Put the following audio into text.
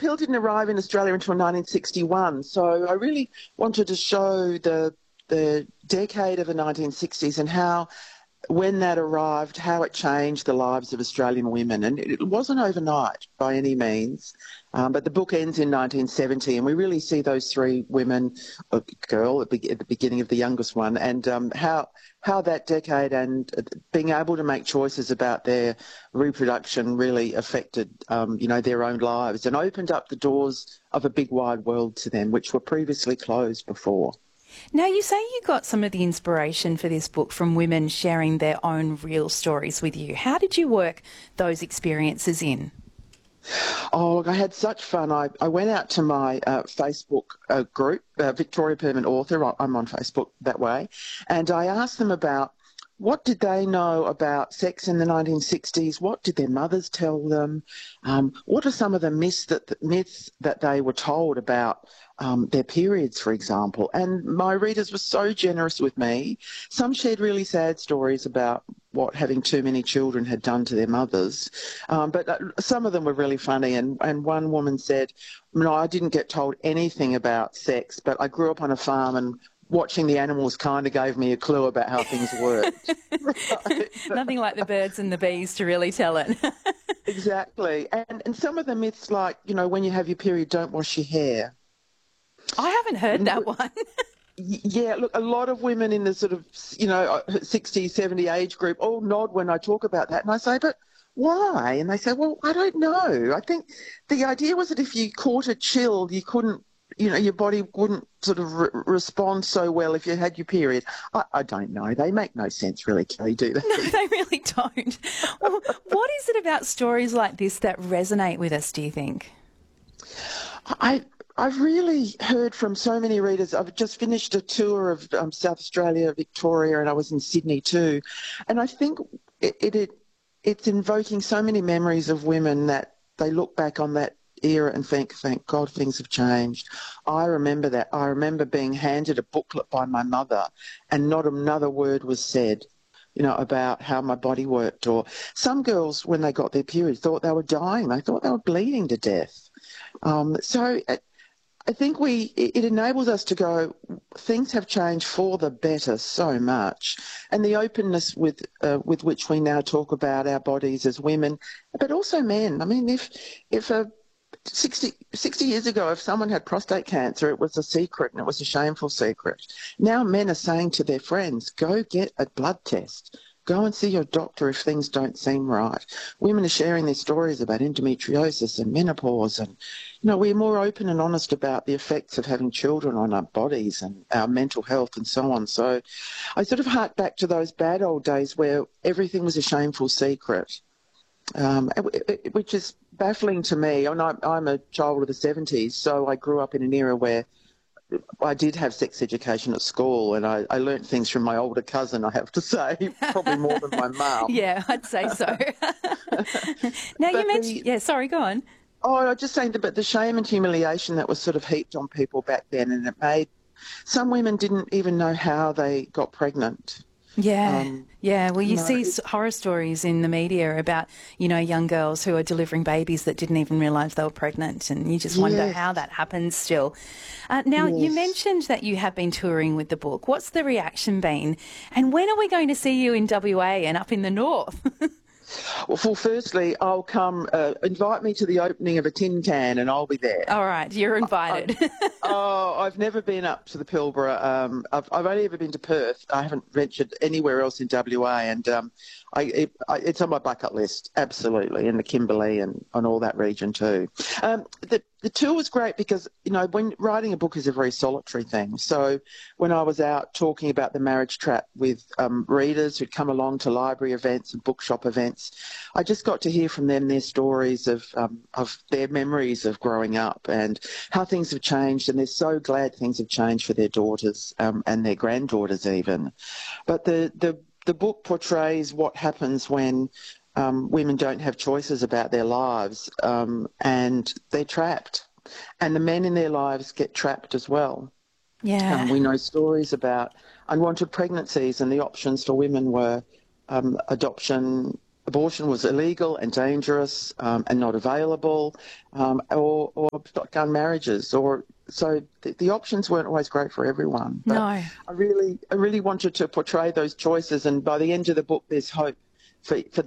pill didn't arrive in Australia until 1961, so I really wanted to show the decade of the 1960s and how, when that arrived, how it changed the lives of Australian women. And it wasn't overnight by any means, but the book ends in 1970, and we really see those three women, a girl at the beginning of the youngest one, and how that decade and being able to make choices about their reproduction really affected, their own lives and opened up the doors of a big wide world to them, which were previously closed before. Now, you say you got some of the inspiration for this book from women sharing their own real stories with you. How did you work those experiences in? Oh, look, I had such fun. I went out to my Facebook group, Victoria Permanent Author. I'm on Facebook that way. And I asked them about what did they know about sex in the 1960s? What did their mothers tell them? What are some of the myths that they were told about their periods, for example? And my readers were so generous with me. Some shared really sad stories about what having too many children had done to their mothers. But some of them were really funny. And one woman said, no, I didn't get told anything about sex, but I grew up on a farm and watching the animals kind of gave me a clue about how things worked. Right. Nothing like the birds and the bees to really tell it. Exactly. And some of the myths like, when you have your period, don't wash your hair. I haven't heard that one. Yeah, look, a lot of women in the sort of, 60, 70 age group all nod when I talk about that. And I say, but why? And they say, well, I don't know. I think the idea was that if you caught a chill, you couldn't, your body wouldn't sort of respond so well if you had your period. I don't know. They make no sense really, Kelly, do they? No, they really don't. Well, what is it about stories like this that resonate with us, do you think? I've really heard from so many readers. I've just finished a tour of South Australia, Victoria, and I was in Sydney too. And I think it's invoking so many memories of women that they look back on that era and think, thank God things have changed. I remember that. I remember being handed a booklet by my mother and not another word was said, about how my body worked. Or some girls, when they got their period, thought they were dying. They thought they were bleeding to death. So I think it enables us to go, things have changed for the better so much. And the openness with which we now talk about our bodies as women, but also men. I mean, if 60 years ago, if someone had prostate cancer, it was a secret and it was a shameful secret. Now men are saying to their friends, go get a blood test. Go and see your doctor if things don't seem right. Women are sharing their stories about endometriosis and menopause and, we're more open and honest about the effects of having children on our bodies and our mental health and so on. So I sort of hark back to those bad old days where everything was a shameful secret, which is baffling to me. And I'm a child of the 70s, so I grew up in an era where I did have sex education at school, and I learnt things from my older cousin, I have to say, probably more than my mum. Yeah, I'd say so. Now, you mentioned... sorry, go on. Oh, I was just saying about the shame and humiliation that was sort of heaped on people back then, and it made... Some women didn't even know how they got pregnant. Yeah, Well, you see horror stories in the media about, young girls who are delivering babies that didn't even realise they were pregnant, and you just wonder how that happens still. Now, you mentioned that you have been touring with the book. What's the reaction been? And when are we going to see you in WA and up in the north? Well, firstly, I'll come, invite me to the opening of a tin can and I'll be there. All right, you're invited. I've never been up to the Pilbara. I've only ever been to Perth. I haven't ventured anywhere else in WA, and it's on my bucket list, absolutely, in the Kimberley and on all that region too. The tour was great because, when writing a book is a very solitary thing. So when I was out talking about the marriage trap with readers who'd come along to library events and bookshop events, I just got to hear from them their stories of their memories of growing up and how things have changed, and they're so glad things have changed for their daughters and their granddaughters even. But the book portrays what happens when women don't have choices about their lives, and they're trapped. And the men in their lives get trapped as well. Yeah. We know stories about unwanted pregnancies, and the options for women were adoption, abortion was illegal and dangerous and not available, or shotgun marriages, so the options weren't always great for everyone. But No. I really wanted to portray those choices, and by the end of the book, there's hope for